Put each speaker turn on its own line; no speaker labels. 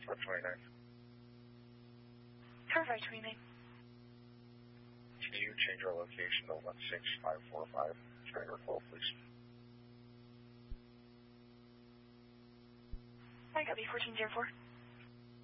for 29.
Verify 29.
Can you change our location to 16545? Strider full, please.
I got B1404.